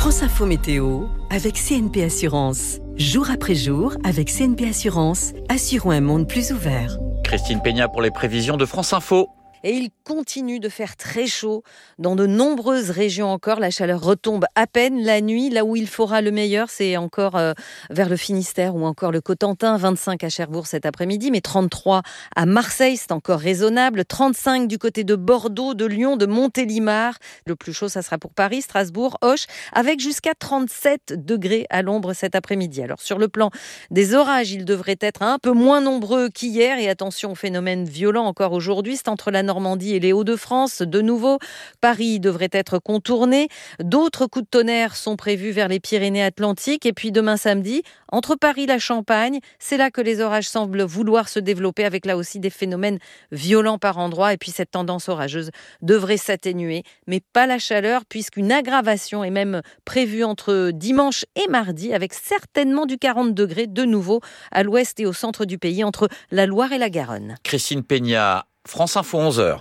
France Info Météo avec CNP Assurance. Jour après jour, avec CNP Assurance, assurons un monde plus ouvert. Christine Peña pour les prévisions de France Info. Et il continue de faire très chaud dans de nombreuses régions encore. La chaleur retombe à peine la nuit. Là où il fera le meilleur, c'est encore vers le Finistère ou encore le Cotentin. 25 à Cherbourg cet après-midi, mais 33 à Marseille, c'est encore raisonnable. 35 du côté de Bordeaux, de Lyon, de Montélimar. Le plus chaud, ça sera pour Paris, Strasbourg, Auch, avec jusqu'à 37 degrés à l'ombre cet après-midi. Alors sur le plan des orages, ils devraient être un peu moins nombreux qu'hier. Et attention aux phénomènes violents encore aujourd'hui. C'est entre la Normandie et les Hauts-de-France. De nouveau, Paris devrait être contourné. D'autres coups de tonnerre sont prévus vers les Pyrénées-Atlantiques. Et puis demain samedi, entre Paris et la Champagne, c'est là que les orages semblent vouloir se développer, avec là aussi des phénomènes violents par endroits. Et puis cette tendance orageuse devrait s'atténuer, mais pas la chaleur, puisqu'une aggravation est même prévue entre dimanche et mardi, avec certainement du 40 degrés de nouveau à l'ouest et au centre du pays, entre la Loire et la Garonne. Christine Peña, France Info 11h.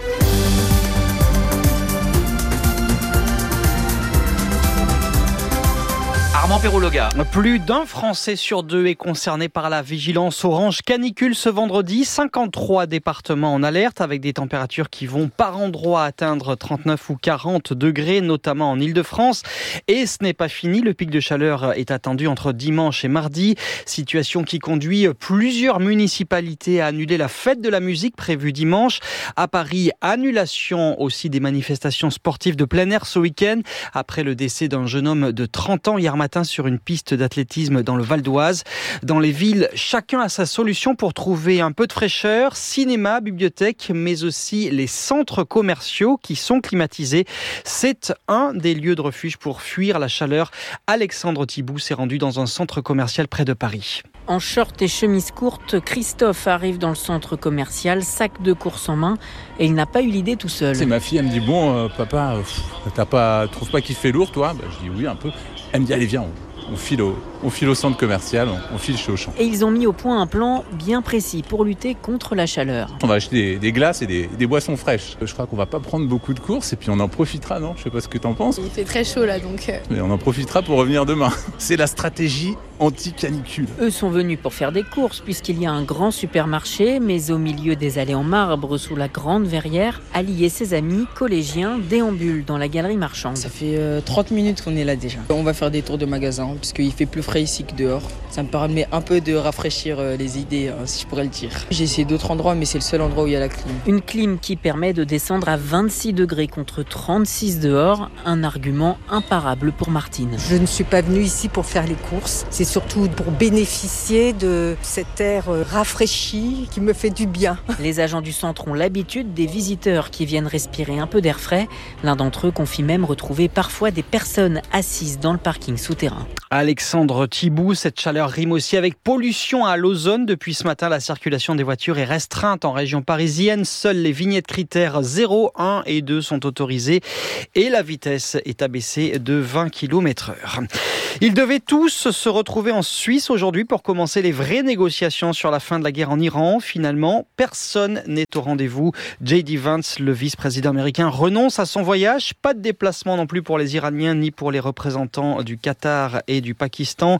Armand Perrologa. Plus d'un Français sur deux est concerné par la vigilance orange canicule ce vendredi. 53 départements en alerte, avec des températures qui vont par endroits atteindre 39 ou 40 degrés, notamment en Île-de-France. Et ce n'est pas fini, le pic de chaleur est attendu entre dimanche et mardi. Situation qui conduit plusieurs municipalités à annuler la fête de la musique prévue dimanche. À Paris, annulation aussi des manifestations sportives de plein air ce week-end, après le décès d'un jeune homme de 30 ans hier matin sur une piste d'athlétisme dans le Val d'Oise. Dans les villes, chacun a sa solution pour trouver un peu de fraîcheur. Cinéma, bibliothèque, mais aussi les centres commerciaux qui sont climatisés. C'est un des lieux de refuge pour fuir la chaleur. Alexandre Thibout s'est rendu dans un centre commercial près de Paris. En short et chemise courte, Christophe arrive dans le centre commercial, sac de course en main, et il n'a pas eu l'idée tout seul. C'est ma fille, elle me dit papa, trouves pas qu'il fait lourd toi ? Je dis oui un peu. Elle me dit allez viens, on file au centre commercial, on file chez Auchan. Et ils ont mis au point un plan bien précis pour lutter contre la chaleur. On va acheter des glaces et des boissons fraîches. Je crois qu'on va pas prendre beaucoup de courses et puis on en profitera, non ? Je sais pas ce que t'en penses. Il fait très chaud là donc. Mais on en profitera pour revenir demain. C'est la stratégie anti-canicule. Eux sont venus pour faire des courses puisqu'il y a un grand supermarché, mais au milieu des allées en marbre sous la grande verrière, Ali et ses amis collégiens déambulent dans la galerie marchande. Ça fait 30 minutes qu'on est là déjà. On va faire des tours de magasins puisqu'il fait plus frais ici que dehors. Ça me permet un peu de rafraîchir les idées, si je pourrais le dire. J'ai essayé d'autres endroits, mais c'est le seul endroit où il y a la clim. Une clim qui permet de descendre à 26 degrés contre 36 dehors, un argument imparable pour Martine. Je ne suis pas venue ici pour faire les courses, c'est surtout pour bénéficier de cet air rafraîchi qui me fait du bien. Les agents du centre ont l'habitude des visiteurs qui viennent respirer un peu d'air frais. L'un d'entre eux confie même retrouver parfois des personnes assises dans le parking souterrain. Alexandre Thibout, cette chaleur rime aussi avec pollution à l'ozone. Depuis ce matin, la circulation des voitures est restreinte en région parisienne. Seules les vignettes critères 0, 1 et 2 sont autorisées et la vitesse est abaissée de 20 km/h. Ils devaient tous se retrouver en Suisse aujourd'hui pour commencer les vraies négociations sur la fin de la guerre en Iran. Finalement, personne n'est au rendez-vous. J.D. Vance, le vice-président américain, renonce à son voyage. Pas de déplacement non plus pour les Iraniens ni pour les représentants du Qatar et du Pakistan.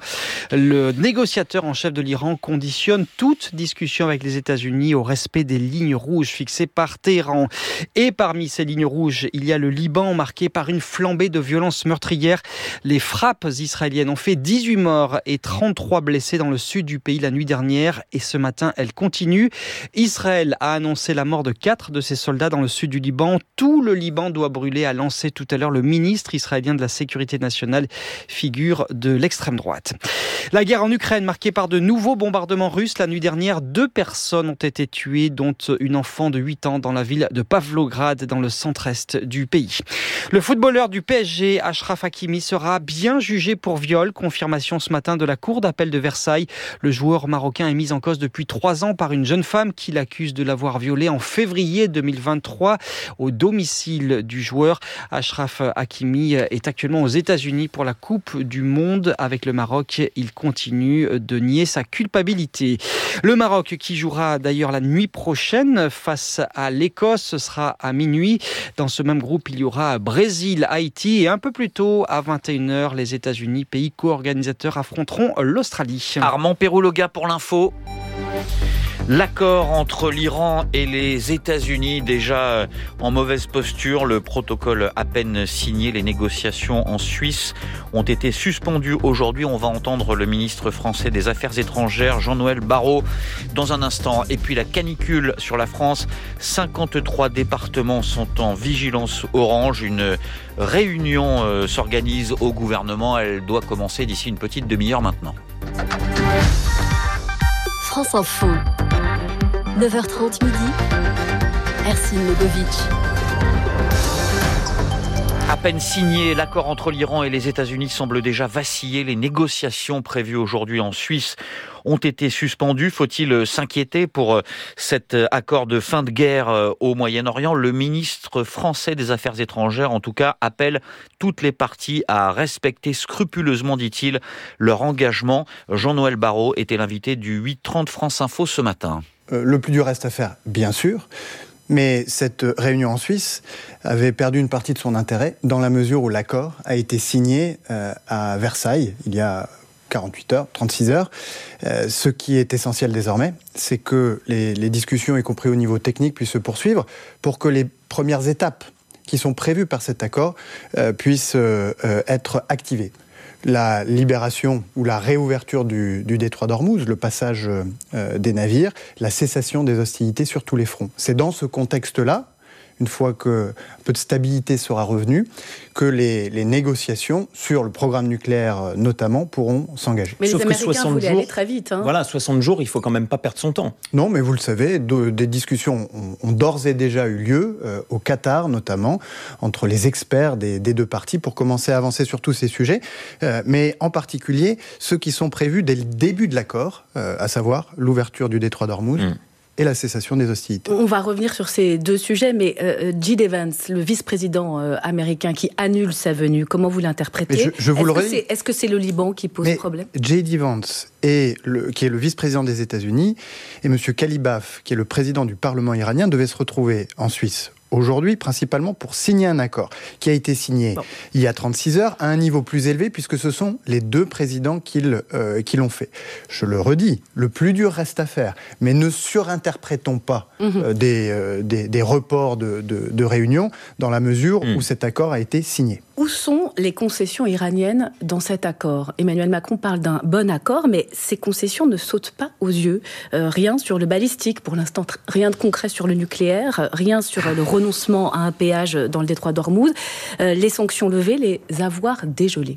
Le négociateur en chef de l'Iran conditionne toute discussion avec les États-Unis au respect des lignes rouges fixées par Téhéran. Et parmi ces lignes rouges, il y a le Liban, marqué par une flambée de violences meurtrières. Les frappes israéliennes ont fait 18 morts et 33 blessés dans le sud du pays la nuit dernière. Et ce matin, elles continuent. Israël a annoncé la mort de 4 de ses soldats dans le sud du Liban. Tout le Liban doit brûler, a lancé tout à l'heure le ministre israélien de la Sécurité nationale, figure de l'extrême droite. La guerre en Ukraine, marquée par de nouveaux bombardements russes. La nuit dernière, 2 personnes ont été tuées, dont une enfant de 8 ans dans la ville de Pavlograd, dans le centre-est du pays. Le footballeur du PSG, Achraf Hakimi, sera bien jugé pour viol. Confirmation ce matin de la cour d'appel de Versailles. Le joueur marocain est mis en cause depuis 3 ans par une jeune femme qui l'accuse de l'avoir violé en février 2023 au domicile du joueur. Achraf Hakimi est actuellement aux États-Unis pour la Coupe du Monde avec le Maroc. Maroc, il continue de nier sa culpabilité. Le Maroc qui jouera d'ailleurs la nuit prochaine face à l'Écosse, ce sera à minuit. Dans ce même groupe, il y aura Brésil, Haïti et un peu plus tôt, à 21h, les États-Unis, pays co-organisateurs, affronteront l'Australie. Armand Perrologa pour l'info. L'accord entre l'Iran et les États-Unis, déjà en mauvaise posture, le protocole à peine signé, les négociations en Suisse ont été suspendues aujourd'hui. On va entendre le ministre français des Affaires étrangères, Jean-Noël Barrot, dans un instant. Et puis la canicule sur la France, 53 départements sont en vigilance orange. Une réunion s'organise au gouvernement. Elle doit commencer d'ici une petite demi-heure maintenant. France Info, 9h30 midi, Ercine Legovic. À peine signé, l'accord entre l'Iran et les États-Unis semble déjà vaciller. Les négociations prévues aujourd'hui en Suisse ont été suspendues. Faut-il s'inquiéter pour cet accord de fin de guerre au Moyen-Orient ? Le ministre français des Affaires étrangères, en tout cas, appelle toutes les parties à respecter scrupuleusement, dit-il, leur engagement. Jean-Noël Barrot était l'invité du 8h30 France Info ce matin. Le plus dur reste à faire, bien sûr. Mais cette réunion en Suisse avait perdu une partie de son intérêt dans la mesure où l'accord a été signé à Versailles il y a 48 heures, 36 heures. Ce qui est essentiel désormais, c'est que les discussions, y compris au niveau technique, puissent se poursuivre pour que les premières étapes qui sont prévues par cet accord puissent être activées. La libération ou la réouverture du détroit d'Ormuz, le passage des navires, la cessation des hostilités sur tous les fronts. C'est dans ce contexte-là, une fois qu'un peu de stabilité sera revenue, que les négociations sur le programme nucléaire notamment pourront s'engager. Mais sauf les Américains voulaient aller très vite. Voilà, 60 jours, il faut quand même pas perdre son temps. Non, mais vous le savez, des discussions ont d'ores et déjà eu lieu, au Qatar notamment, entre les experts des deux parties pour commencer à avancer sur tous ces sujets, mais en particulier ceux qui sont prévus dès le début de l'accord, à savoir l'ouverture du détroit d'Ormuz. Et la cessation des hostilités. On va revenir sur ces deux sujets, mais J.D. Vance, le vice-président américain qui annule sa venue, comment vous l'interprétez ? Je vous le redis. Est-ce que c'est le Liban qui pose problème ? J.D. Vance, qui est le vice-président des États-Unis, et M. Kalibaf, qui est le président du Parlement iranien, devaient se retrouver en Suisse aujourd'hui, principalement pour signer un accord qui a été signé il y a 36 heures à un niveau plus élevé, puisque ce sont les deux présidents qui l'ont fait. Je le redis, le plus dur reste à faire, mais ne surinterprétons pas des reports de réunions dans la mesure où cet accord a été signé. Où sont les concessions iraniennes dans cet accord ? Emmanuel Macron parle d'un bon accord, mais ces concessions ne sautent pas aux yeux. Rien sur le balistique, pour l'instant, rien de concret sur le nucléaire, rien sur le renoncement à un péage dans le détroit d'Ormuz, les sanctions levées, les avoirs dégelés.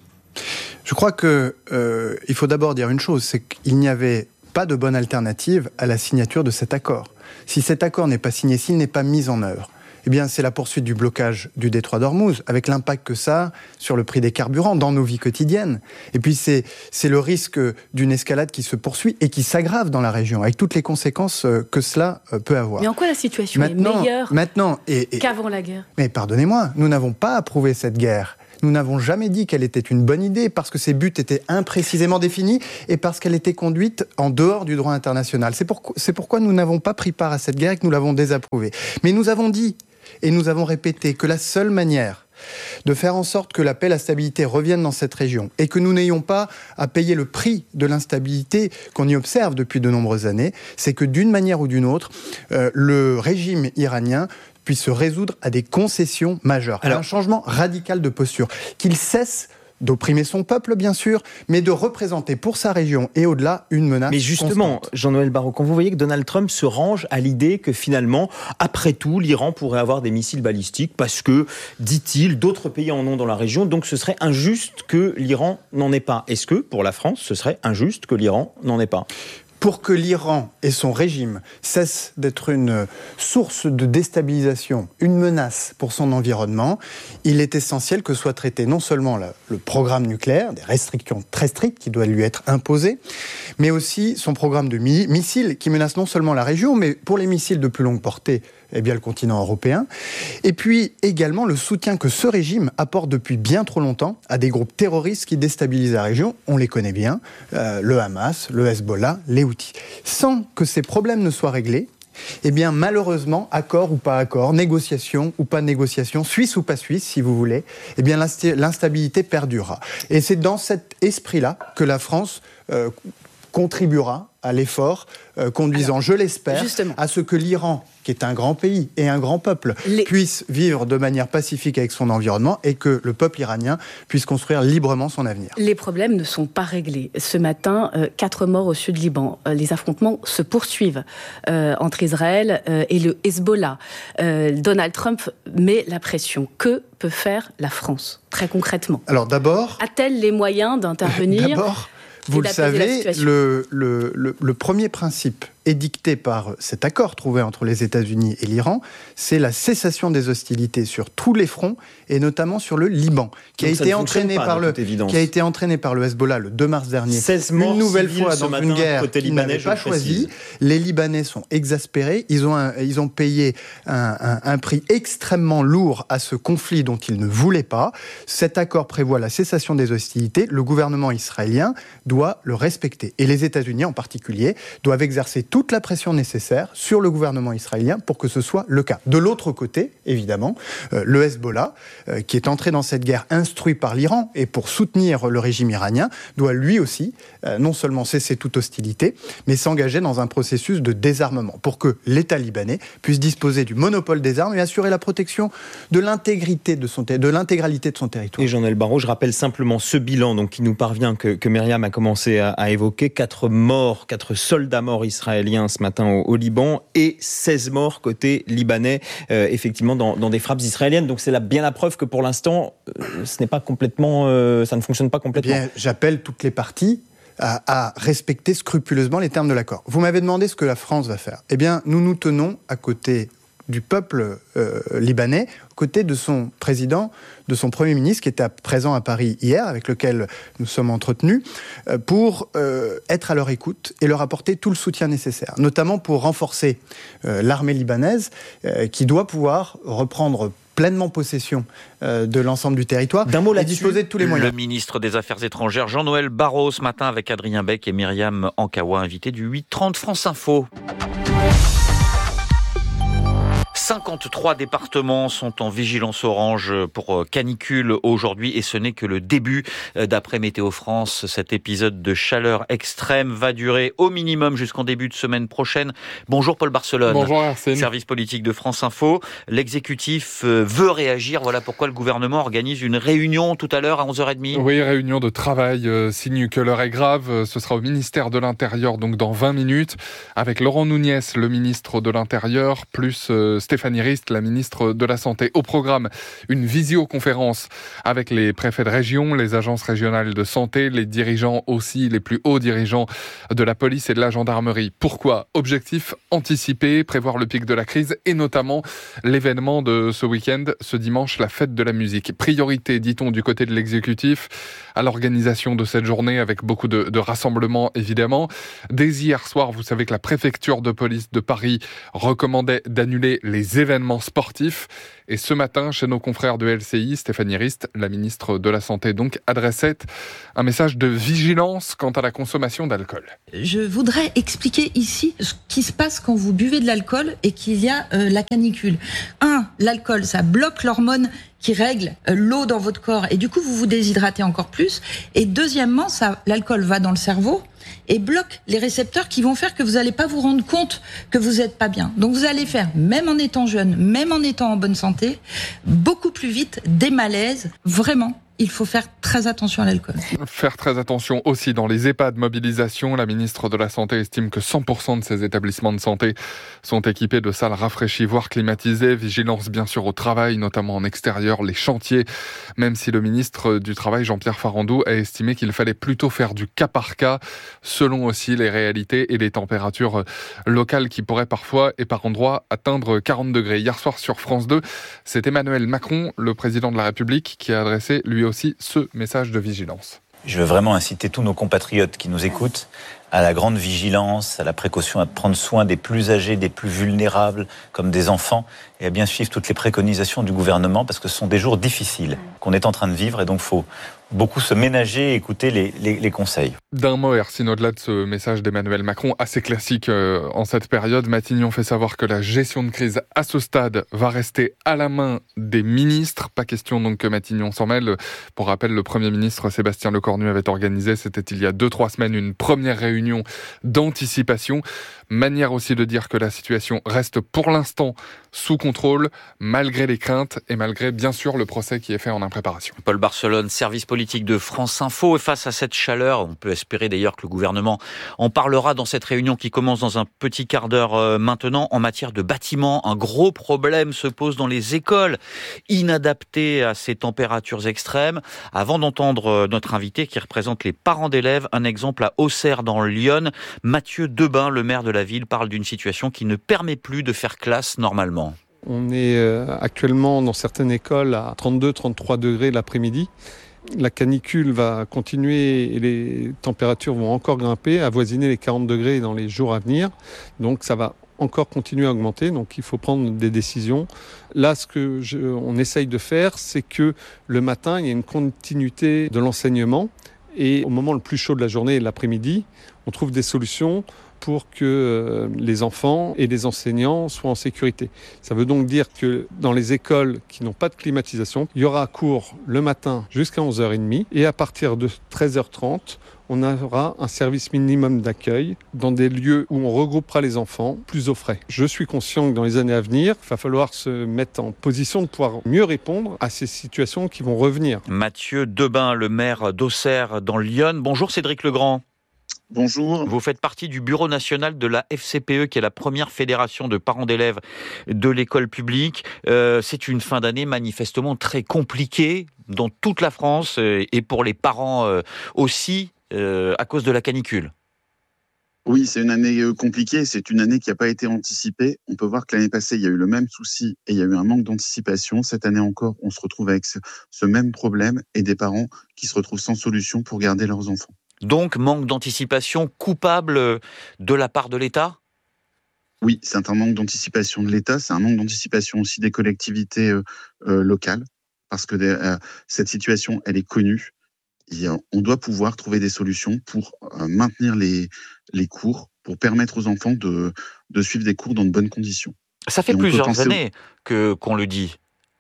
Je crois qu'il faut d'abord dire une chose, c'est qu'il n'y avait pas de bonne alternative à la signature de cet accord. Si cet accord n'est pas signé, s'il n'est pas mis en œuvre, eh bien, c'est la poursuite du blocage du détroit d'Ormuz, avec l'impact que ça a sur le prix des carburants dans nos vies quotidiennes. Et puis, c'est le risque d'une escalade qui se poursuit et qui s'aggrave dans la région, avec toutes les conséquences que cela peut avoir. Mais en quoi la situation est meilleure qu'avant la guerre ? Mais pardonnez-moi, nous n'avons pas approuvé cette guerre. Nous n'avons jamais dit qu'elle était une bonne idée parce que ses buts étaient imprécisément définis et parce qu'elle était conduite en dehors du droit international. C'est pourquoi nous n'avons pas pris part à cette guerre et que nous l'avons désapprouvée. Mais nous avons dit et nous avons répété que la seule manière de faire en sorte que la paix et la stabilité reviennent dans cette région et que nous n'ayons pas à payer le prix de l'instabilité qu'on y observe depuis de nombreuses années, c'est que d'une manière ou d'une autre, le régime iranien puisse se résoudre à des concessions majeures, à un changement radical de posture, qu'il cesse d'opprimer son peuple, bien sûr, mais de représenter pour sa région et au-delà une menace. Mais justement, constante. Jean-Noël Barrot, quand vous voyez que Donald Trump se range à l'idée que finalement, après tout, l'Iran pourrait avoir des missiles balistiques parce que, dit-il, d'autres pays en ont dans la région, donc ce serait injuste que l'Iran n'en ait pas. Est-ce que, pour la France, ce serait injuste que l'Iran n'en ait pas ? Pour que l'Iran et son régime cessent d'être une source de déstabilisation, une menace pour son environnement, il est essentiel que soit traité non seulement le programme nucléaire, des restrictions très strictes qui doivent lui être imposées, mais aussi son programme de missiles qui menace non seulement la région, mais pour les missiles de plus longue portée, le continent européen. Et puis également le soutien que ce régime apporte depuis bien trop longtemps à des groupes terroristes qui déstabilisent la région. On les connaît bien, le Hamas, le Hezbollah, les Houthis. Sans que ces problèmes ne soient réglés, malheureusement, accord ou pas accord, négociation ou pas négociation, Suisse ou pas Suisse, si vous voulez, l'instabilité perdurera. Et c'est dans cet esprit-là que la France contribuera à l'effort conduisant, je l'espère, à ce que l'Iran, qui est un grand pays et un grand peuple, puisse vivre de manière pacifique avec son environnement et que le peuple iranien puisse construire librement son avenir. Les problèmes ne sont pas réglés. Ce matin, 4 morts au sud Liban. Les affrontements se poursuivent entre Israël et le Hezbollah. Donald Trump met la pression. Que peut faire la France, très concrètement ? Alors d'abord... A-t-elle les moyens d'intervenir ? Vous le savez, le premier principe édicté par cet accord trouvé entre les États-Unis et l'Iran, c'est la cessation des hostilités sur tous les fronts et notamment sur le Liban, qui a été entraîné par le Hezbollah le 2 mars dernier. 16 morts une nouvelle fois dans matin, une guerre qu'ils n'avaient pas choisie. Les Libanais sont exaspérés. Ils ont payé un prix extrêmement lourd à ce conflit dont ils ne voulaient pas. Cet accord prévoit la cessation des hostilités. Le gouvernement israélien doit le respecter. Et les États-Unis en particulier doivent exercer toute la pression nécessaire sur le gouvernement israélien pour que ce soit le cas. De l'autre côté, évidemment, le Hezbollah, qui est entré dans cette guerre instruit par l'Iran et pour soutenir le régime iranien, doit lui aussi non seulement cesser toute hostilité, mais s'engager dans un processus de désarmement pour que l'État libanais puisse disposer du monopole des armes et assurer la protection de l'intégralité de son territoire. Et Jean-Noël Barrot, je rappelle simplement ce bilan donc, qui nous parvient, que Myriam a commencé à évoquer. 4 soldats morts israéliens ce matin au Liban et 16 morts côté libanais, effectivement dans des frappes israéliennes. Donc c'est bien la preuve que pour l'instant, ça ne fonctionne pas complètement. J'appelle toutes les parties à respecter scrupuleusement les termes de l'accord. Vous m'avez demandé ce que la France va faire. Nous nous tenons à côté du peuple libanais, aux côtés de son président, de son Premier ministre, qui était présent à Paris hier, avec lequel nous sommes entretenus, pour être à leur écoute et leur apporter tout le soutien nécessaire, notamment pour renforcer l'armée libanaise, qui doit pouvoir reprendre pleinement possession de l'ensemble du territoire et disposer de tous les moyens. Le ministre des Affaires étrangères, Jean-Noël Barrot, ce matin avec Adrien Beck et Myriam Ankawa, invité du 8h30 France Info. 53 départements sont en vigilance orange pour canicule aujourd'hui et ce n'est que le début. D'après Météo France, cet épisode de chaleur extrême va durer au minimum jusqu'en début de semaine prochaine. Bonjour Paul Barcelone. Bonjour Arsène. Service politique de France Info. L'exécutif veut réagir. Voilà pourquoi le gouvernement organise une réunion tout à l'heure à 11h30. Oui, réunion de travail. Signe que l'heure est grave. Ce sera au ministère de l'Intérieur, donc dans 20 minutes, avec Laurent Nunez, le ministre de l'Intérieur, plus Stéphanie Rist, la ministre de la Santé. Au programme, une visioconférence avec les préfets de région, les agences régionales de santé, les dirigeants aussi, les plus hauts dirigeants de la police et de la gendarmerie. Pourquoi ? Objectif anticiper, prévoir le pic de la crise et notamment l'événement de ce week-end, ce dimanche, la fête de la musique. Priorité, dit-on, du côté de l'exécutif à l'organisation de cette journée avec beaucoup de rassemblements évidemment. Dès hier soir, vous savez que la préfecture de police de Paris recommandait d'annuler les événements sportifs. Et ce matin, chez nos confrères de LCI, Stéphanie Rist, la ministre de la Santé, donc, adressait un message de vigilance quant à la consommation d'alcool. Je voudrais expliquer ici ce qui se passe quand vous buvez de l'alcool et qu'il y a la canicule. L'alcool, ça bloque l'hormone qui règle l'eau dans votre corps et du coup, vous vous déshydratez encore plus. Et deuxièmement, l'alcool va dans le cerveau et bloque les récepteurs qui vont faire que vous n'allez pas vous rendre compte que vous n'êtes pas bien. Donc vous allez faire, même en étant jeune, même en étant en bonne santé, beaucoup plus vite des malaises. Vraiment, il faut faire très attention à l'alcool. Faire très attention aussi dans les EHPAD mobilisation. La ministre de la Santé estime que 100% de ces établissements de santé sont équipés de salles rafraîchies, voire climatisées. Vigilance bien sûr au travail, notamment en extérieur, les chantiers. Même si le ministre du Travail, Jean-Pierre Farandou, a estimé qu'il fallait plutôt faire du cas par cas, selon aussi les réalités et les températures locales qui pourraient parfois et par endroits atteindre 40 degrés. Hier soir sur France 2, c'est Emmanuel Macron, le président de la République, qui a adressé lui aussi ce message de vigilance. Je veux vraiment inciter tous nos compatriotes qui nous écoutent à la grande vigilance, à la précaution, à prendre soin des plus âgés, des plus vulnérables, comme des enfants, et à bien suivre toutes les préconisations du gouvernement, parce que ce sont des jours difficiles qu'on est en train de vivre, et donc il faut beaucoup se ménager et écouter les conseils. D'un mot, Hercine, au-delà de ce message d'Emmanuel Macron, assez classique en cette période, Matignon fait savoir que la gestion de crise à ce stade va rester à la main des ministres. Pas question donc que Matignon s'en mêle. Pour rappel, le Premier ministre Sébastien Lecornu avait organisé, c'était il y a 2-3 semaines, une première réunion d'anticipation. Manière aussi de dire que la situation reste pour l'instant sous contrôle, malgré les craintes et malgré bien sûr le procès qui est fait en impréparation. Paul Barcelone, service politique de France Info. Et face à cette chaleur, on peut espérer d'ailleurs que le gouvernement en parlera dans cette réunion qui commence dans un petit quart d'heure maintenant. En matière de bâtiments, un gros problème se pose dans les écoles, inadaptées à ces températures extrêmes. Avant d'entendre notre invité qui représente les parents d'élèves, un exemple à Auxerre dans le Lyon. Mathieu Debain, le maire de la ville, parle d'une situation qui ne permet plus de faire classe normalement. On est actuellement dans certaines écoles à 32-33 degrés l'après-midi. La canicule va continuer et les températures vont encore grimper, avoisiner les 40 degrés dans les jours à venir. Donc ça va encore continuer à augmenter, donc il faut prendre des décisions. Là, on essaye de faire, c'est que le matin, il y a une continuité de l'enseignement. Et au moment le plus chaud de la journée, l'après-midi, on trouve des solutions pour que les enfants et les enseignants soient en sécurité. Ça veut donc dire que dans les écoles qui n'ont pas de climatisation, il y aura cours le matin jusqu'à 11h30 et à partir de 13h30, on aura un service minimum d'accueil dans des lieux où on regroupera les enfants plus au frais. Je suis conscient que dans les années à venir, il va falloir se mettre en position de pouvoir mieux répondre à ces situations qui vont revenir. Mathieu Debain, le maire d'Auxerre dans le Lyon. Bonjour Cédric Legrand. Bonjour. Vous faites partie du bureau national de la FCPE, qui est la première fédération de parents d'élèves de l'école publique. C'est une fin d'année manifestement très compliquée dans toute la France et pour les parents aussi à cause de la canicule. Oui, c'est une année compliquée, c'est une année qui n'a pas été anticipée. On peut voir que l'année passée, il y a eu le même souci et il y a eu un manque d'anticipation. Cette année encore, on se retrouve avec ce même problème et des parents qui se retrouvent sans solution pour garder leurs enfants. Donc, manque d'anticipation coupable de la part de l'État ? Oui, c'est un manque d'anticipation de l'État, c'est un manque d'anticipation aussi des collectivités locales, parce que cette situation, elle est connue. Et on doit pouvoir trouver des solutions pour maintenir les cours, pour permettre aux enfants de suivre des cours dans de bonnes conditions. Ça fait plusieurs années qu'on le dit.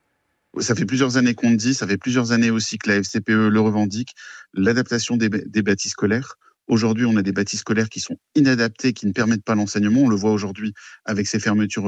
Ça fait plusieurs années qu'on le dit, ça fait plusieurs années aussi que la FCPE le revendique, l'adaptation des bâtis scolaires. Aujourd'hui, on a des bâtis scolaires qui sont inadaptés, qui ne permettent pas l'enseignement. On le voit aujourd'hui avec ces fermetures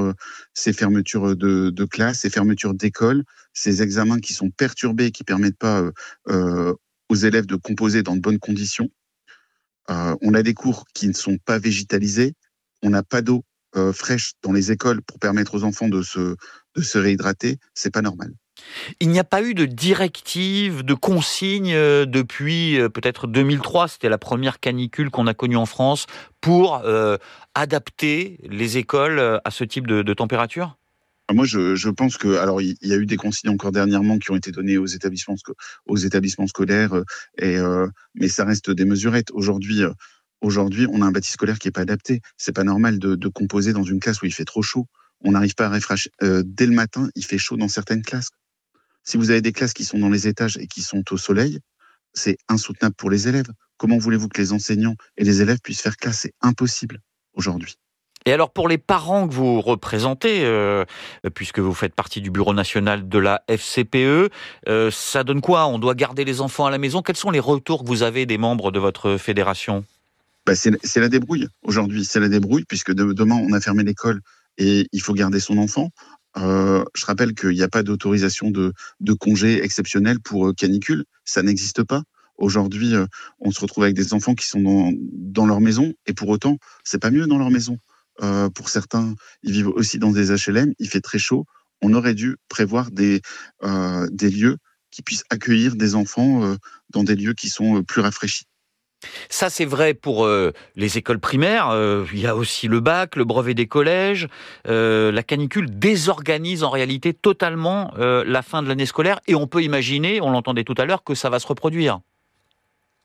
de classes, ces fermetures d'écoles, ces examens qui sont perturbés, qui ne permettent pas aux élèves de composer dans de bonnes conditions. On a des cours qui ne sont pas végétalisés. On n'a pas d'eau fraîche dans les écoles pour permettre aux enfants de se réhydrater. C'est pas normal. Il n'y a pas eu de directive, de consigne depuis peut-être 2003, c'était la première canicule qu'on a connue en France, pour adapter les écoles à ce type de température ? Moi, je pense que, alors, il y a eu des consignes encore dernièrement qui ont été données aux établissements scolaires, mais ça reste des mesurettes. Aujourd'hui, on a un bâti scolaire qui est pas adapté. C'est pas normal de composer dans une classe où il fait trop chaud. On n'arrive pas à rafraîchir. Dès le matin, il fait chaud dans certaines classes. Si vous avez des classes qui sont dans les étages et qui sont au soleil, c'est insoutenable pour les élèves. Comment voulez-vous que les enseignants et les élèves puissent faire classe ? C'est impossible aujourd'hui. Et alors pour les parents que vous représentez, puisque vous faites partie du bureau national de la FCPE, ça donne quoi ? On doit garder les enfants à la maison ? Quels sont les retours que vous avez des membres de votre fédération ? C'est la débrouille. Aujourd'hui, c'est la débrouille, puisque demain, on a fermé l'école et il faut garder son enfant. Je rappelle qu'il n'y a pas d'autorisation de congé exceptionnel pour canicule. Ça n'existe pas. Aujourd'hui, on se retrouve avec des enfants qui sont dans leur maison, et pour autant, c'est pas mieux dans leur maison. Pour certains, ils vivent aussi dans des HLM, il fait très chaud. On aurait dû prévoir des lieux qui puissent accueillir des enfants dans des lieux qui sont plus rafraîchis. Ça, c'est vrai pour les écoles primaires. Il y a aussi le bac, le brevet des collèges. La canicule désorganise en réalité totalement la fin de l'année scolaire. Et on peut imaginer, on l'entendait tout à l'heure, que ça va se reproduire.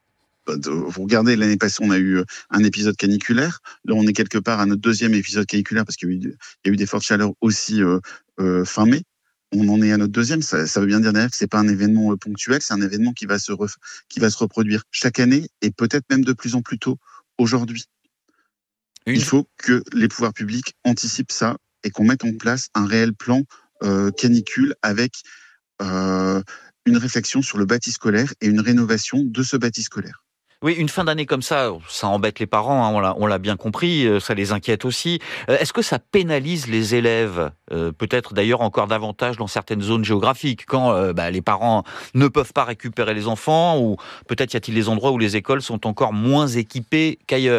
Vous regardez, l'année passée, on a eu un épisode caniculaire. Là, on est quelque part à notre deuxième épisode caniculaire parce qu'il y a eu des fortes chaleurs aussi fin mai. On en est à notre deuxième. Ça veut bien dire derrière que c'est pas un événement ponctuel, c'est un événement qui va se reproduire chaque année et peut-être même de plus en plus tôt aujourd'hui. Il faut que les pouvoirs publics anticipent ça et qu'on mette en place un réel plan canicule avec une réflexion sur le bâti scolaire et une rénovation de ce bâti scolaire. Oui, une fin d'année comme ça embête les parents, hein, on l'a bien compris, ça les inquiète aussi. Est-ce que ça pénalise les élèves, peut-être d'ailleurs encore davantage dans certaines zones géographiques, quand les parents ne peuvent pas récupérer les enfants, ou peut-être y a-t-il des endroits où les écoles sont encore moins équipées qu'ailleurs ?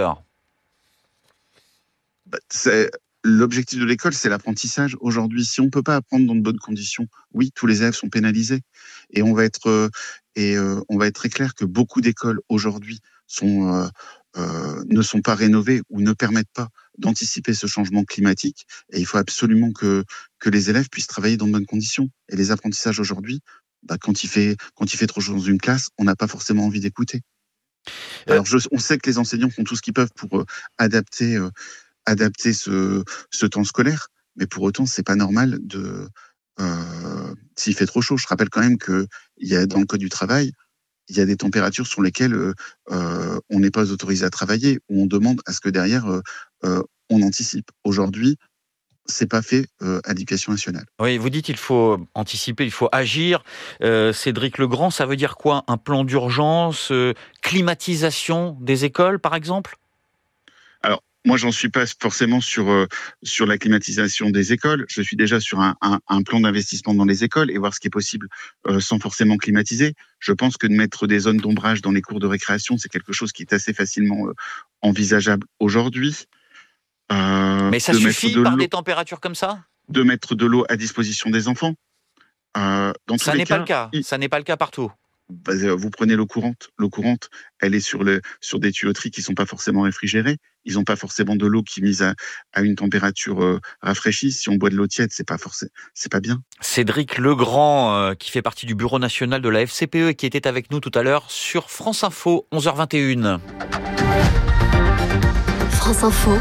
L'objectif de l'école, c'est l'apprentissage. Aujourd'hui, si on ne peut pas apprendre dans de bonnes conditions, oui, tous les élèves sont pénalisés. Et on va être très clair que beaucoup d'écoles aujourd'hui ne sont pas rénovées ou ne permettent pas d'anticiper ce changement climatique. Et il faut absolument que les élèves puissent travailler dans de bonnes conditions. Et les apprentissages aujourd'hui, quand il fait trop chaud dans une classe, on n'a pas forcément envie d'écouter. Alors, on sait que les enseignants font tout ce qu'ils peuvent pour adapter ce temps scolaire, mais pour autant, c'est pas normal s'il fait trop chaud. Je rappelle quand même que dans le code du travail, il y a des températures sur lesquelles on n'est pas autorisé à travailler, où on demande à ce que derrière on anticipe. Aujourd'hui, c'est pas fait à l'Éducation nationale. Oui, vous dites qu'il faut anticiper, il faut agir. Cédric Legrand, ça veut dire quoi ? Un plan d'urgence, climatisation des écoles, par exemple ? Alors, moi, j'en suis pas forcément sur la climatisation des écoles. Je suis déjà sur un plan d'investissement dans les écoles et voir ce qui est possible sans forcément climatiser. Je pense que de mettre des zones d'ombrage dans les cours de récréation, c'est quelque chose qui est assez facilement envisageable aujourd'hui. Mais ça suffit par des températures comme ça ? De mettre de l'eau à disposition des enfants. Ça n'est pas le cas. Ça n'est pas le cas partout. Vous prenez l'eau courante. L'eau courante, elle est sur des tuyauteries qui sont pas forcément réfrigérées. Ils n'ont pas forcément de l'eau qui est mise à une température rafraîchie. Si on boit de l'eau tiède, c'est pas bien. Cédric Legrand, qui fait partie du bureau national de la FCPE et qui était avec nous tout à l'heure sur France Info, 11h21. France Info,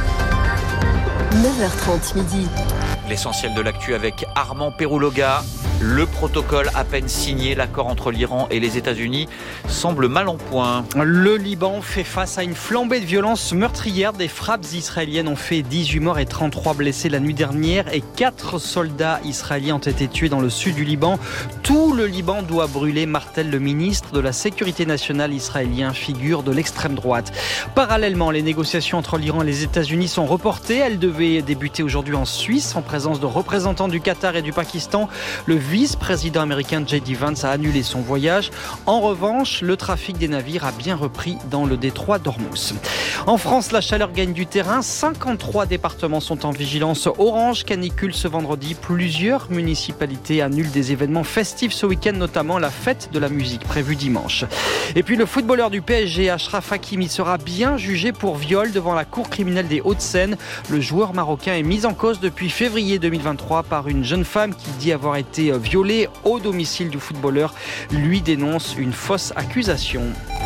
9h30 midi. L'essentiel de l'actu avec Armand Perouloga. Le protocole à peine signé, l'accord entre l'Iran et les États-Unis semble mal en point. Le Liban fait face à une flambée de violence meurtrière. Des frappes israéliennes ont fait 18 morts et 33 blessés la nuit dernière et 4 soldats israéliens ont été tués dans le sud du Liban. Tout le Liban doit brûler, martèle le ministre de la Sécurité nationale israélien, figure de l'extrême droite. Parallèlement, les négociations entre l'Iran et les États-Unis sont reportées. Elles devaient débuter aujourd'hui en Suisse en présence de représentants du Qatar et du Pakistan. Le vice-président américain J.D. Vance a annulé son voyage. En revanche, le trafic des navires a bien repris dans le détroit d'Ormuz. En France, la chaleur gagne du terrain. 53 départements sont en vigilance orange canicule ce vendredi. Plusieurs municipalités annulent des événements festifs ce week-end, notamment la fête de la musique prévue dimanche. Et puis le footballeur du PSG, Achraf Hakimi, sera bien jugé pour viol devant la cour criminelle des Hauts-de-Seine. Le joueur marocain est mis en cause depuis février 2023 par une jeune femme qui dit avoir été violée au domicile du footballeur. Lui dénonce une fausse accusation.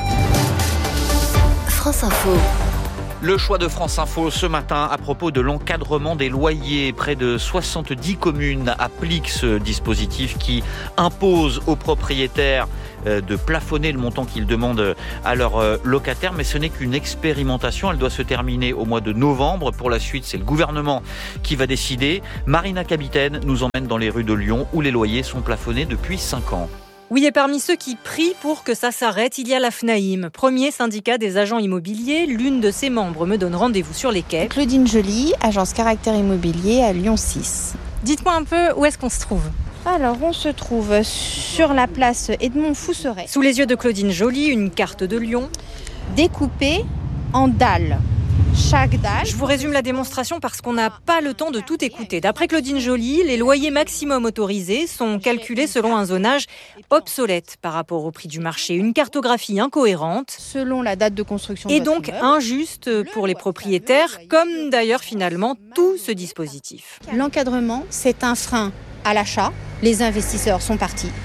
France Info. Le choix de France Info ce matin à propos de l'encadrement des loyers. Près de 70 communes appliquent ce dispositif qui impose aux propriétaires de plafonner le montant qu'ils demandent à leurs locataires. Mais ce n'est qu'une expérimentation. Elle doit se terminer au mois de novembre. Pour la suite, c'est le gouvernement qui va décider. Marina Capitaine nous emmène dans les rues de Lyon où les loyers sont plafonnés depuis 5 ans. Oui, et parmi ceux qui prient pour que ça s'arrête, il y a la FNAIM, premier syndicat des agents immobiliers. L'une de ses membres me donne rendez-vous sur les quais. Claudine Joly, agence Caractère Immobilier à Lyon 6. Dites-moi un peu où est-ce qu'on se trouve ? Alors, on se trouve sur la place Edmond Fousseret. Sous les yeux de Claudine Joly, une carte de Lyon. Découpée en dalles. Chaque dalle. Je vous résume la démonstration parce qu'on n'a pas le temps de tout écouter. D'après Claudine Joly, les loyers maximum autorisés sont calculés selon un zonage obsolète par rapport au prix du marché. Une cartographie incohérente. Selon la date de construction. Et donc injuste pour les propriétaires, comme d'ailleurs finalement tout ce dispositif. L'encadrement, c'est un frein à l'achat. Les investisseurs sont partis.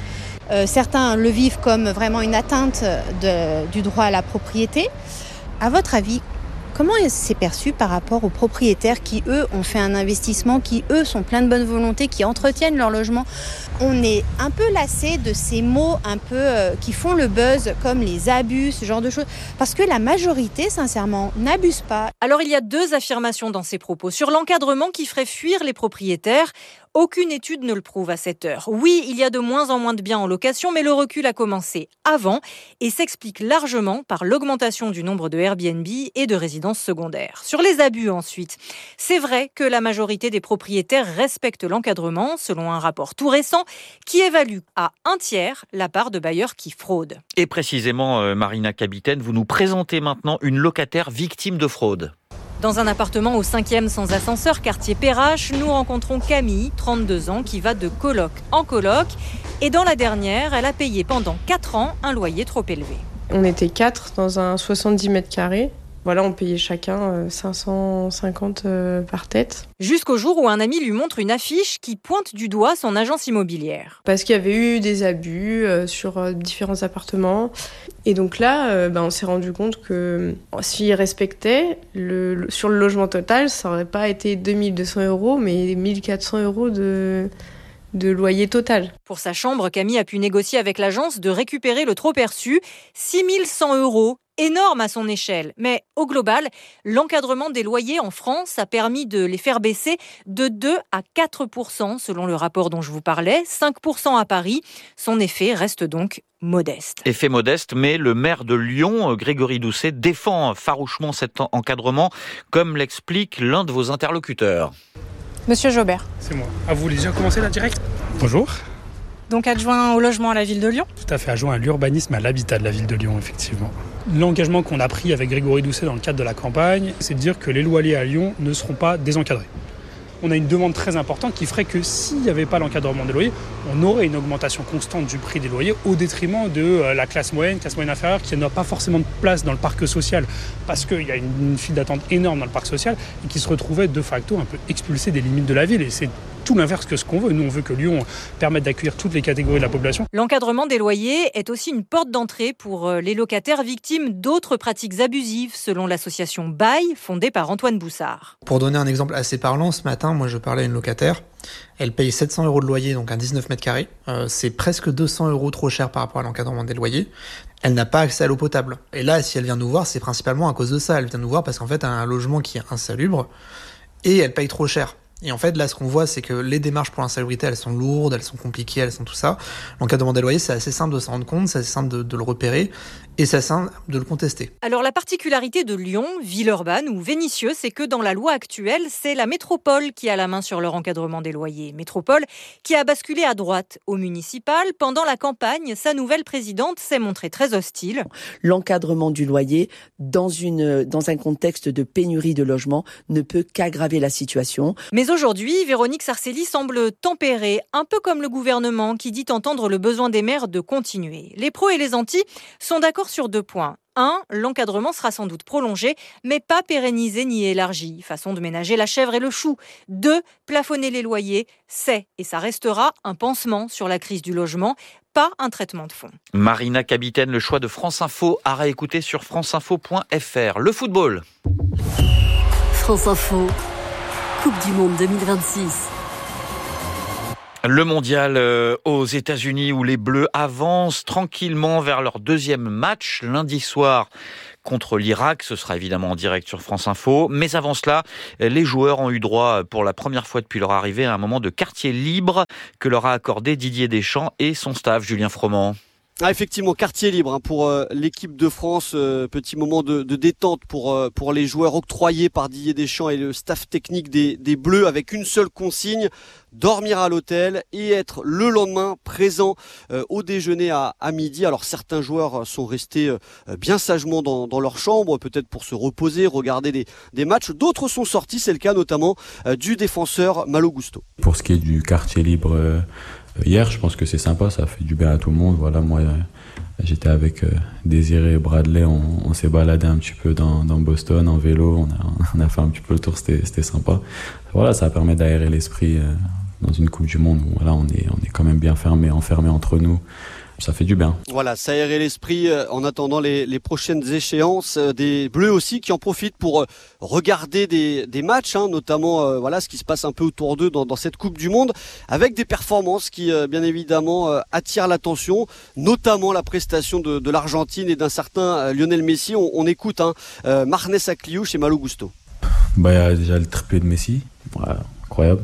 Certains le vivent comme vraiment une atteinte du droit à la propriété. À votre avis, comment c'est perçu par rapport aux propriétaires qui, eux, ont fait un investissement, qui, eux, sont pleins de bonne volonté, qui entretiennent leur logement? On est un peu lassé de ces mots un peu qui font le buzz, comme les abus, ce genre de choses. Parce que la majorité, sincèrement, n'abuse pas. Alors, il y a 2 affirmations dans ces propos. Sur l'encadrement qui ferait fuir les propriétaires, aucune étude ne le prouve à cette heure. Oui, il y a de moins en moins de biens en location, mais le recul a commencé avant et s'explique largement par l'augmentation du nombre de Airbnb et de résidences secondaires. Sur les abus ensuite, c'est vrai que la majorité des propriétaires respectent l'encadrement, selon un rapport tout récent qui évalue à 1/3 la part de bailleurs qui fraudent. Et précisément, Marina Kapitaine, vous nous présentez maintenant une locataire victime de fraude. Dans un appartement au 5e sans ascenseur, quartier Perrache, nous rencontrons Camille, 32 ans, qui va de coloc en coloc. Et dans la dernière, elle a payé pendant 4 ans un loyer trop élevé. On était 4 dans un 70 mètres carrés. Voilà, on payait chacun 550 par tête. Jusqu'au jour où un ami lui montre une affiche qui pointe du doigt son agence immobilière. Parce qu'il y avait eu des abus sur différents appartements. Et donc là, on s'est rendu compte que s'ils respectaient, sur le logement total, ça n'aurait pas été 2200 €, mais 1400 € de loyer total. Pour sa chambre, Camille a pu négocier avec l'agence de récupérer le trop perçu, 6100 €. Énorme à son échelle. Mais au global, l'encadrement des loyers en France a permis de les faire baisser de 2 à 4% selon le rapport dont je vous parlais, 5% à Paris. Son effet reste donc modeste. Effet modeste, mais le maire de Lyon, Grégory Doucet, défend farouchement cet encadrement, comme l'explique l'un de vos interlocuteurs. Monsieur Jobert. C'est moi. Ah, vous voulez déjà commencer là direct ? Bonjour. Donc adjoint au logement à la ville de Lyon ? Tout à fait, adjoint à l'urbanisme, à l'habitat de la ville de Lyon, effectivement. L'engagement qu'on a pris avec Grégory Doucet dans le cadre de la campagne, c'est de dire que les loyers à Lyon ne seront pas désencadrés. On a une demande très importante qui ferait que s'il n'y avait pas l'encadrement des loyers, on aurait une augmentation constante du prix des loyers au détriment de la classe moyenne inférieure qui n'a pas forcément de place dans le parc social parce qu'il y a une file d'attente énorme dans le parc social et qui se retrouvait de facto un peu expulsé des limites de la ville. Et c'est tout l'inverse que ce qu'on veut. Nous, on veut que Lyon permette d'accueillir toutes les catégories de la population. L'encadrement des loyers est aussi une porte d'entrée pour les locataires victimes d'autres pratiques abusives, selon l'association Bail, fondée par Antoine Boussard. Pour donner un exemple assez parlant, ce matin, moi je parlais à une locataire. Elle paye 700 € de loyer, donc un 19 mètres carrés. C'est presque 200 € trop cher par rapport à l'encadrement des loyers. Elle n'a pas accès à l'eau potable. Et là, si elle vient nous voir, c'est principalement à cause de ça. Elle vient nous voir parce qu'en fait, elle a un logement qui est insalubre et elle paye trop cher. Et en fait, là, ce qu'on voit, c'est que les démarches pour l'insalubrité, elles sont lourdes, elles sont compliquées, elles sont tout ça. L'encadrement des loyers, c'est assez simple de s'en rendre compte, c'est assez simple de le repérer et c'est assez simple de le contester. Alors, la particularité de Lyon, Villeurbanne ou Vénissieux, c'est que dans la loi actuelle, c'est la métropole qui a la main sur leur encadrement des loyers. Métropole qui a basculé à droite au municipal. Pendant la campagne, sa nouvelle présidente s'est montrée très hostile. L'encadrement du loyer, dans un contexte de pénurie de logements, ne peut qu'aggraver la situation. Mais aujourd'hui, Véronique Sarcelli semble tempérée, un peu comme le gouvernement qui dit entendre le besoin des maires de continuer. Les pros et les antis sont d'accord sur 2 points. 1. L'encadrement sera sans doute prolongé, mais pas pérennisé ni élargi. Façon de ménager la chèvre et le chou. 2. Plafonner les loyers, c'est et ça restera un pansement sur la crise du logement, pas un traitement de fond. Marina Kapitaine, le choix de France Info à réécouter sur franceinfo.fr. Le football. France Info. Coupe du Monde 2026. Le mondial aux États-Unis où les Bleus avancent tranquillement vers leur 2e match lundi soir contre l'Irak. Ce sera évidemment en direct sur France Info. Mais avant cela, les joueurs ont eu droit pour la première fois depuis leur arrivée à un moment de quartier libre que leur a accordé Didier Deschamps et son staff, Julien Froment. Ah, effectivement, quartier libre pour l'équipe de France, petit moment de détente pour les joueurs octroyés par Didier Deschamps et le staff technique des Bleus avec une seule consigne, dormir à l'hôtel et être le lendemain présent au déjeuner à midi. Alors certains joueurs sont restés bien sagement dans leur chambre, peut-être pour se reposer, regarder des matchs. D'autres sont sortis, c'est le cas notamment du défenseur Malo Gusto. Pour ce qui est du quartier libre hier, je pense que c'est sympa, ça fait du bien à tout le monde. Voilà, moi j'étais avec Désiré et Bradley, on s'est baladé un petit peu dans Boston en vélo, on a fait un petit peu le tour, c'était sympa. Voilà, ça permet d'aérer l'esprit dans une Coupe du Monde où voilà, on est quand même bien enfermé entre nous ça fait du bien. Voilà, s'aérer l'esprit en attendant les prochaines échéances. Des Bleus aussi qui en profitent pour regarder des matchs, notamment voilà ce qui se passe un peu autour d'eux dans cette Coupe du Monde, avec des performances qui bien évidemment attirent l'attention, notamment la prestation de l'Argentine et d'un certain Lionel Messi. On écoute Marnes Akliouche et Malo Gusto. Il y a déjà le triplé de Messi, ouais, incroyable.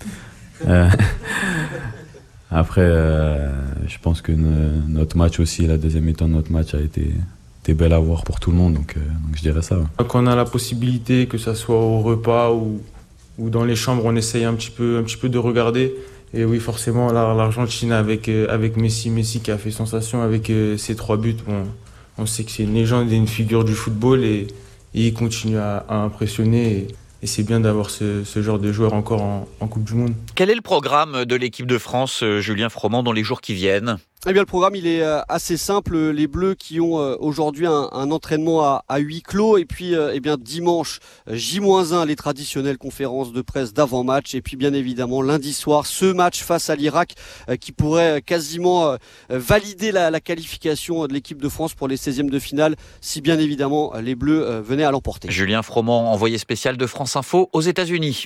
Après, je pense que notre match aussi, la deuxième mi-temps de notre match a été belle à voir pour tout le monde, donc je dirais ça. Ouais. Quand on a la possibilité, que ça soit au repas ou dans les chambres, on essaye un petit peu de regarder. Et oui, forcément, l'Argentine avec Messi qui a fait sensation avec ses 3 buts. Bon, on sait que c'est une légende et une figure du football et il continue à impressionner. Et c'est bien d'avoir ce genre de joueur encore en Coupe du Monde. Quel est le programme de l'équipe de France, Julien Froment, dans les jours qui viennent ? Eh bien, le programme, il est assez simple. Les Bleus qui ont aujourd'hui un entraînement à huis clos. Et puis, dimanche, J-1, les traditionnelles conférences de presse d'avant-match. Et puis, bien évidemment, lundi soir, ce match face à l'Irak qui pourrait quasiment valider la qualification de l'équipe de France pour les 16e de finale, si bien évidemment les Bleus venaient à l'emporter. Julien Froment, envoyé spécial de France Info aux États-Unis.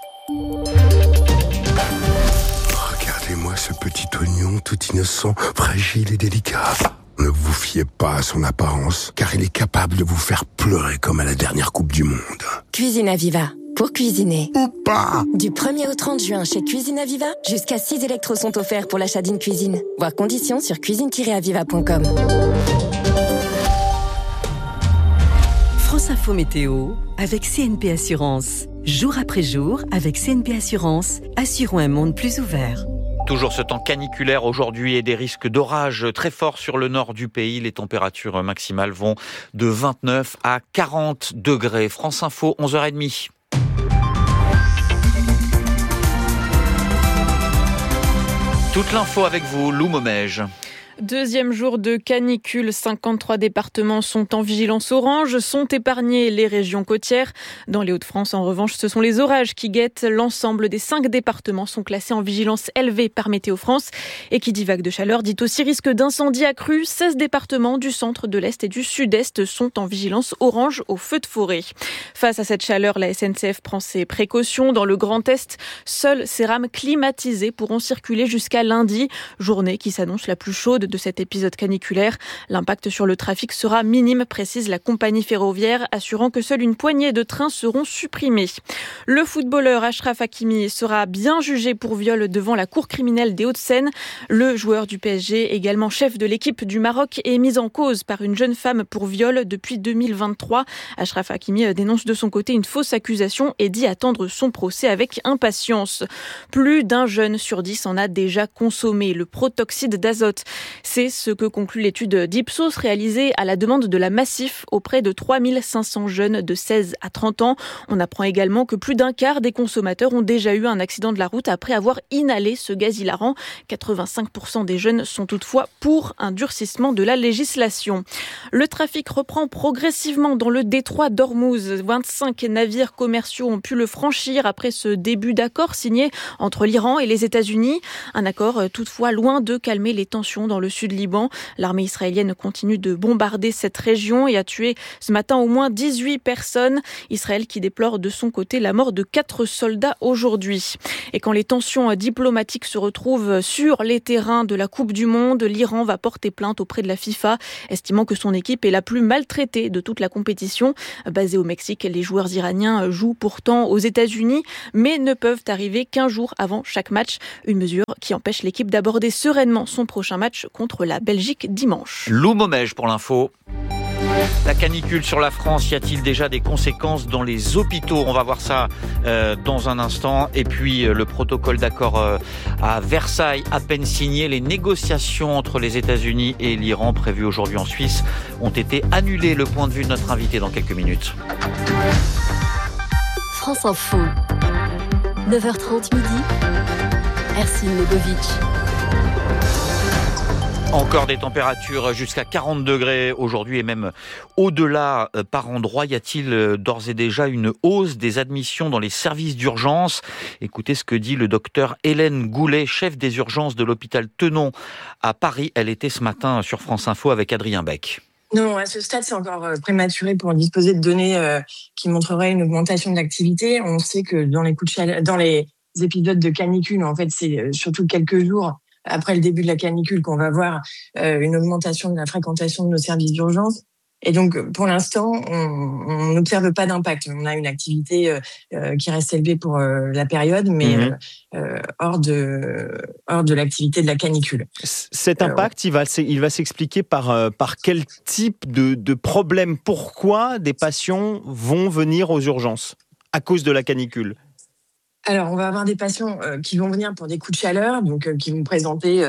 Regardez-moi ce petit oignon tout innocent, fragile et délicat. Ne vous fiez pas à son apparence, car il est capable de vous faire pleurer comme à la dernière Coupe du Monde. Cuisine Aviva, pour cuisiner. Ou pas. Du 1er au 30 juin chez Cuisine Aviva, jusqu'à 6 électros sont offerts pour l'achat d'une cuisine. Voir conditions sur cuisine-aviva.com. France Info Météo avec CNP Assurance. Jour après jour, avec CNP Assurance, assurons un monde plus ouvert. Toujours ce temps caniculaire aujourd'hui et des risques d'orage très forts sur le nord du pays. Les températures maximales vont de 29 à 40 degrés. France Info, 11h30. Toute l'info avec vous, Lou Momège. Deuxième jour de canicule, 53 départements sont en vigilance orange, sont épargnés les régions côtières. Dans les Hauts-de-France, en revanche, ce sont les orages qui guettent. L'ensemble des 5 départements sont classés en vigilance élevée par Météo France. Et qui dit vague de chaleur dit aussi risque d'incendie accru. 16 départements du centre, de l'Est et du Sud-Est sont en vigilance orange au feu de forêt. Face à cette chaleur, la SNCF prend ses précautions. Dans le Grand Est, seules ces rames climatisées pourront circuler jusqu'à lundi. Journée qui s'annonce la plus chaude de cet épisode caniculaire. L'impact sur le trafic sera minime, précise la compagnie ferroviaire, assurant que seule une poignée de trains seront supprimés. Le footballeur Achraf Hakimi sera bien jugé pour viol devant la cour criminelle des Hauts-de-Seine. Le joueur du PSG, également chef de l'équipe du Maroc, est mis en cause par une jeune femme pour viol depuis 2023. Achraf Hakimi dénonce de son côté une fausse accusation et dit attendre son procès avec impatience. Plus d'un jeune sur 10 en a déjà consommé le protoxyde d'azote. C'est ce que conclut l'étude d'Ipsos réalisée à la demande de la Massif auprès de 3500 jeunes de 16 à 30 ans. On apprend également que plus d'un quart des consommateurs ont déjà eu un accident de la route après avoir inhalé ce gaz hilarant. 85% des jeunes sont toutefois pour un durcissement de la législation. Le trafic reprend progressivement dans le détroit d'Ormuz. 25 navires commerciaux ont pu le franchir après ce début d'accord signé entre l'Iran et les États-Unis. Un accord toutefois loin de calmer les tensions dans le sud Liban. L'armée israélienne continue de bombarder cette région et a tué ce matin au moins 18 personnes. Israël qui déplore de son côté la mort de 4 soldats aujourd'hui. Et quand les tensions diplomatiques se retrouvent sur les terrains de la Coupe du Monde, l'Iran va porter plainte auprès de la FIFA, estimant que son équipe est la plus maltraitée de toute la compétition. Basée au Mexique, les joueurs iraniens jouent pourtant aux États-Unis, mais ne peuvent arriver qu'1 jour avant chaque match. Une mesure qui empêche l'équipe d'aborder sereinement son prochain match contre la Belgique dimanche. Lou Momège pour l'info. La canicule sur la France, y a-t-il déjà des conséquences dans les hôpitaux ? On va voir ça dans un instant. Et puis le protocole d'accord à Versailles, à peine signé. Les négociations entre les États-Unis et l'Iran prévues aujourd'hui en Suisse ont été annulées. Le point de vue de notre invité dans quelques minutes. France Info, 9h30 midi, Ercine Legovic. Encore des températures jusqu'à 40 degrés aujourd'hui et même au-delà par endroit. Y a-t-il d'ores et déjà une hausse des admissions dans les services d'urgence ? Écoutez ce que dit le docteur Hélène Goulet, chef des urgences de l'hôpital Tenon à Paris. Elle était ce matin sur France Info avec Adrien Beck. Non, à ce stade, c'est encore prématuré pour disposer de données qui montreraient une augmentation de l'activité. On sait que dans les coups de chaleur, dans les épisodes de canicule, en fait, c'est surtout quelques jours après le début de la canicule qu'on va voir une augmentation de la fréquentation de nos services d'urgence. Et donc, pour l'instant, on n'observe pas d'impact. On a une activité qui reste élevée pour la période, mais hors de l'activité de la canicule. Cet impact, il va s'expliquer par quel type de problème ? Pourquoi des patients vont venir aux urgences à cause de la canicule ? Alors, on va avoir des patients qui vont venir pour des coups de chaleur, donc qui vont présenter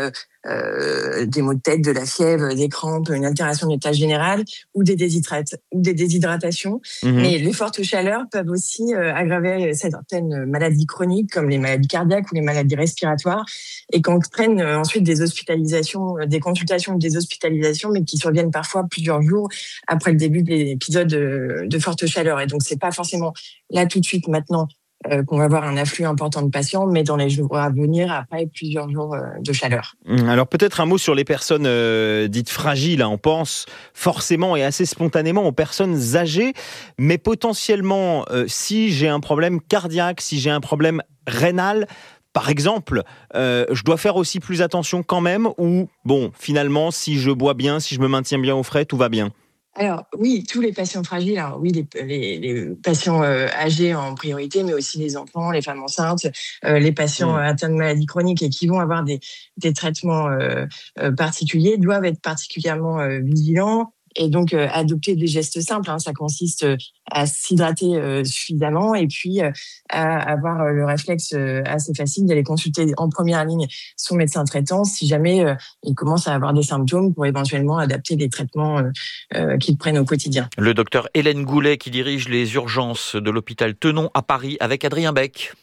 des maux de tête, de la fièvre, des crampes, une altération de l'état général ou des déshydratations. Mais les fortes chaleurs peuvent aussi aggraver certaines maladies chroniques comme les maladies cardiaques ou les maladies respiratoires et qu'entraînent ensuite des hospitalisations, des consultations ou des hospitalisations, mais qui surviennent parfois plusieurs jours après le début de l'épisode de forte chaleur. Et donc, c'est pas forcément là tout de suite maintenant qu'on va avoir un afflux important de patients, mais dans les jours à venir, après plusieurs jours de chaleur. Alors peut-être un mot sur les personnes dites fragiles. On pense forcément et assez spontanément aux personnes âgées, mais potentiellement, si j'ai un problème cardiaque, si j'ai un problème rénal, par exemple, je dois faire aussi plus attention quand même, ou bon, finalement, si je bois bien, si je me maintiens bien au frais, tout va bien ? Alors oui, tous les patients fragiles, alors oui, les patients âgés en priorité, mais aussi les enfants, les femmes enceintes, les patients atteints de maladies chroniques et qui vont avoir des traitements particuliers doivent être particulièrement vigilants. Et donc, adopter des gestes simples, ça consiste à s'hydrater suffisamment et puis à avoir le réflexe assez facile d'aller consulter en première ligne son médecin traitant si jamais il commence à avoir des symptômes pour éventuellement adapter les traitements qu'il prenne au quotidien. Le docteur Hélène Goulet qui dirige les urgences de l'hôpital Tenon à Paris avec Adrien Beck.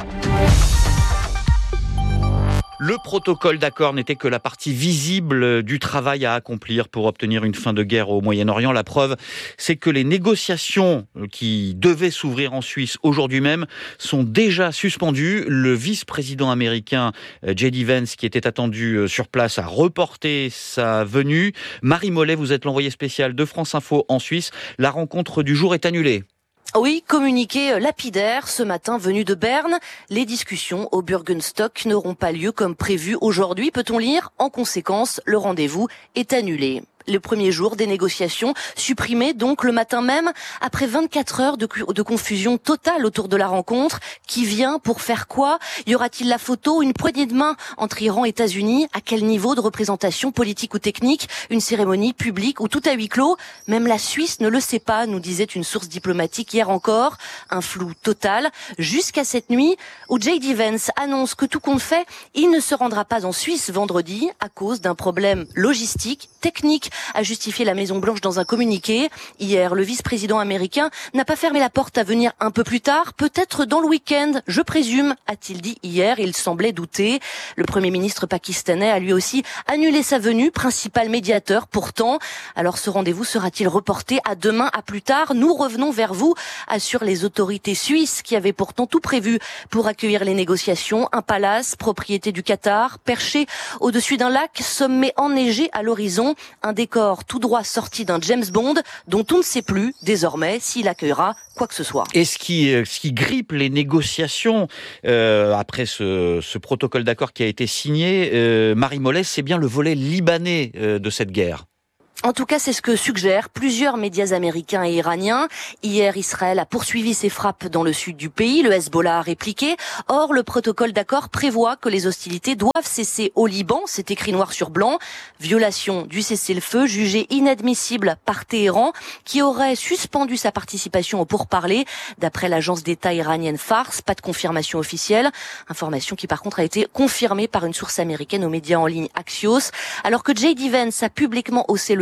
Le protocole d'accord n'était que la partie visible du travail à accomplir pour obtenir une fin de guerre au Moyen-Orient. La preuve, c'est que les négociations qui devaient s'ouvrir en Suisse aujourd'hui même sont déjà suspendues. Le vice-président américain J.D. Vance, qui était attendu sur place, a reporté sa venue. Marie Mollet, vous êtes l'envoyée spéciale de France Info en Suisse. La rencontre du jour est annulée. Oui, communiqué lapidaire ce matin venu de Berne. Les discussions au Bürgenstock n'auront pas lieu comme prévu aujourd'hui, peut-on lire. En conséquence, le rendez-vous est annulé. Le premier jour des négociations, supprimé donc le matin même, après 24 heures de confusion totale autour de la rencontre. Qui vient pour faire quoi ? Y aura-t-il la photo, une poignée de main entre Iran et États-Unis ? À quel niveau de représentation politique ou technique ? Une cérémonie publique ou tout à huis clos ? Même la Suisse ne le sait pas, nous disait une source diplomatique hier encore. Un flou total, jusqu'à cette nuit où J.D. Vance annonce que tout compte fait, il ne se rendra pas en Suisse vendredi à cause d'un problème logistique, technique, a justifié la Maison-Blanche dans un communiqué. Hier, le vice-président américain n'a pas fermé la porte à venir un peu plus tard, peut-être dans le week-end, je présume, a-t-il dit hier. Il semblait douter. Le Premier ministre pakistanais a lui aussi annulé sa venue, principal médiateur pourtant. Alors ce rendez-vous sera-t-il reporté à demain, à plus tard ? Nous revenons vers vous, assurent les autorités suisses qui avaient pourtant tout prévu pour accueillir les négociations. Un palace, propriété du Qatar, perché au-dessus d'un lac, sommet enneigé à l'horizon, un décor tout droit sorti d'un James Bond dont on ne sait plus désormais s'il accueillera quoi que ce soit. Et ce qui grippe les négociations après ce protocole d'accord qui a été signé, Marie Mollet, c'est bien le volet libanais de cette guerre. En tout cas, c'est ce que suggèrent plusieurs médias américains et iraniens. Hier, Israël a poursuivi ses frappes dans le sud du pays. Le Hezbollah a répliqué. Or, le protocole d'accord prévoit que les hostilités doivent cesser au Liban. C'est écrit noir sur blanc. Violation du cessez-le-feu jugée inadmissible par Téhéran, qui aurait suspendu sa participation aux pourparlers. D'après l'agence d'État iranienne Fars, pas de confirmation officielle. Information qui, par contre, a été confirmée par une source américaine aux médias en ligne Axios. Alors que J.D. Vance a publiquement haussé le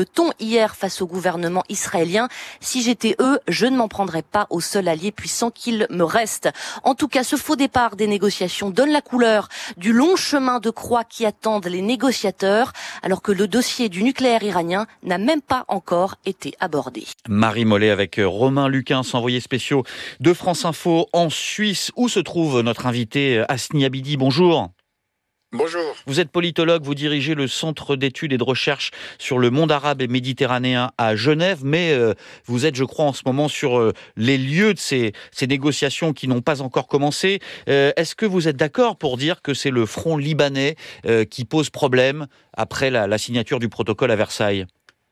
le ton hier face au gouvernement israélien. Si j'étais eux, je ne m'en prendrais pas au seul allié puissant qu'il me reste. En tout cas, ce faux départ des négociations donne la couleur du long chemin de croix qui attendent les négociateurs, alors que le dossier du nucléaire iranien n'a même pas encore été abordé. Marie Mollet avec Romain Luquin, envoyés spéciaux de France Info en Suisse, où se trouve notre invité Hasni Abidi. Bonjour. Bonjour. Vous êtes politologue, vous dirigez le Centre d'études et de recherche sur le monde arabe et méditerranéen à Genève, mais vous êtes, je crois, en ce moment sur les lieux de ces négociations qui n'ont pas encore commencé. Est-ce que vous êtes d'accord pour dire que c'est le front libanais qui pose problème après la signature du protocole à Versailles ?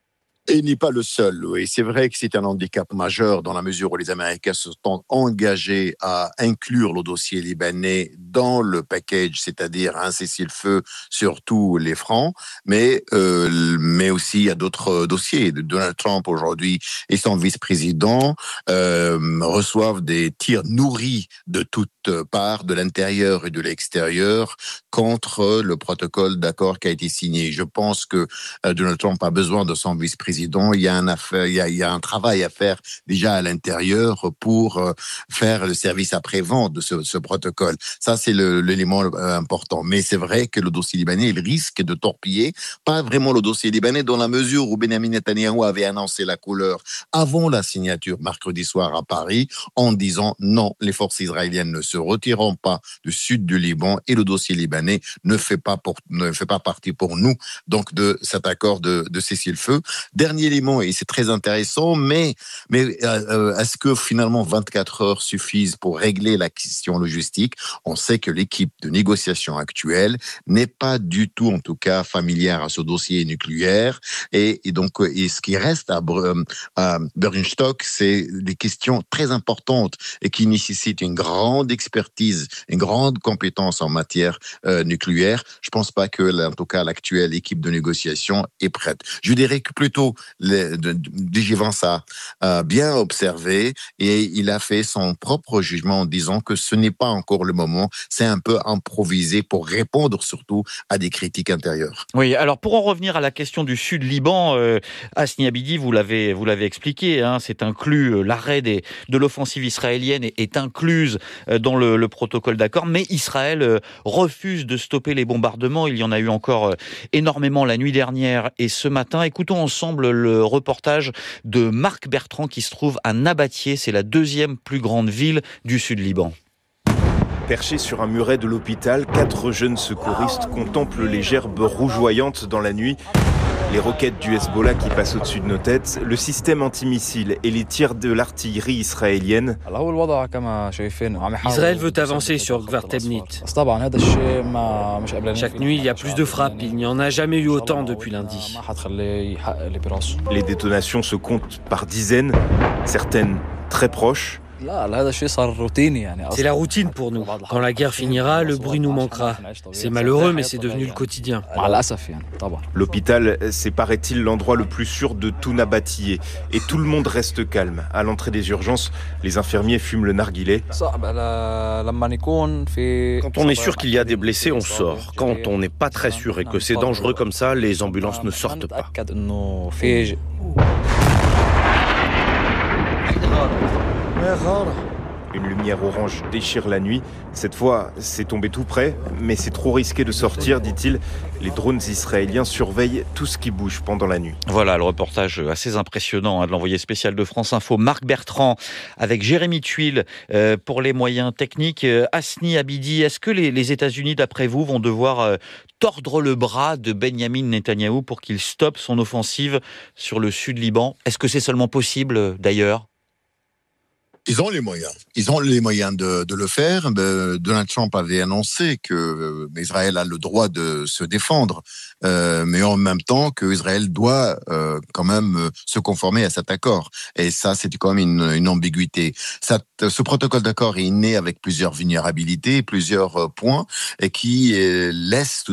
Et il n'est pas le seul, oui. C'est vrai que c'est un handicap majeur dans la mesure où les Américains se sont engagés à inclure le dossier libanais dans le package, c'est-à-dire un cessez-le-feu sur tous les fronts, mais aussi il y a d'autres dossiers. Donald Trump aujourd'hui et son vice-président reçoivent des tirs nourris de toutes parts, de l'intérieur et de l'extérieur, contre le protocole d'accord qui a été signé. Je pense que Donald Trump a besoin de son vice-président. Il y a un travail à faire déjà à l'intérieur pour faire le service après-vente de ce protocole. Ça, c'est l'élément important. Mais c'est vrai que le dossier libanais, il risque de torpiller, pas vraiment le dossier libanais, dans la mesure où Benjamin Netanyahou avait annoncé la couleur avant la signature mercredi soir à Paris, en disant non, les forces israéliennes ne se retireront pas du sud du Liban et le dossier libanais ne fait pas partie pour nous donc de cet accord de cessez-le-feu. Dernier élément, et c'est très intéressant, mais est-ce que finalement 24 heures suffisent pour régler la question logistique ? On sait que l'équipe de négociation actuelle n'est pas du tout, en tout cas, familière à ce dossier nucléaire, et donc ce qui reste à Bürgenstock, c'est des questions très importantes et qui nécessitent une grande expertise, une grande compétence en matière nucléaire. Je pense pas que, en tout cas, l'actuelle équipe de négociation est prête. Je dirais que plutôt DG Vance a bien observé et il a fait son propre jugement en disant que ce n'est pas encore le moment, c'est un peu improvisé pour répondre surtout à des critiques intérieures. Oui, alors pour en revenir à la question du sud Liban, Hasni Abidi, vous l'avez expliqué, hein, c'est inclus, l'arrêt de l'offensive israélienne est incluse dans le protocole d'accord, mais Israël refuse de stopper les bombardements. Il y en a eu encore énormément la nuit dernière et ce matin. Écoutons ensemble le reportage de Marc Bertrand qui se trouve à Nabatieh, c'est la deuxième plus grande ville du sud Liban. Perchés sur un muret de l'hôpital, 4 jeunes secouristes contemplent les gerbes rougeoyantes dans la nuit. Les roquettes du Hezbollah qui passent au-dessus de nos têtes, le système antimissile et les tirs de l'artillerie israélienne. Israël veut avancer sur Gvar Temnit. Chaque nuit, il y a plus de frappes. Il n'y en a jamais eu autant depuis lundi. Les détonations se comptent par dizaines, certaines très proches. C'est la routine pour nous. Quand la guerre finira, le bruit nous manquera. C'est malheureux, mais c'est devenu le quotidien. L'hôpital, c'est paraît-il l'endroit le plus sûr de tout Nabatieh. Et tout le monde reste calme. À l'entrée des urgences, les infirmiers fument le narguilé. Quand on est sûr qu'il y a des blessés, on sort. Quand on n'est pas très sûr et que c'est dangereux comme ça, les ambulances ne sortent pas. Une lumière orange déchire la nuit. Cette fois, c'est tombé tout près, mais c'est trop risqué de sortir, dit-il. Les drones israéliens surveillent tout ce qui bouge pendant la nuit. Voilà le reportage assez impressionnant de l'envoyé spécial de France Info, Marc Bertrand, avec Jérémy Tuile pour les moyens techniques. Hasni Abidi, est-ce que les États-Unis, d'après vous, vont devoir tordre le bras de Benjamin Netanyahou pour qu'il stoppe son offensive sur le sud Liban ? Est-ce que c'est seulement possible, d'ailleurs ? Ils ont les moyens. Ils ont les moyens de le faire. Donald Trump avait annoncé que Israël a le droit de se défendre, mais en même temps que Israël doit quand même se conformer à cet accord. Et ça, c'est quand même une ambiguïté. Ce protocole d'accord est né avec plusieurs vulnérabilités, plusieurs points, et qui laisse tout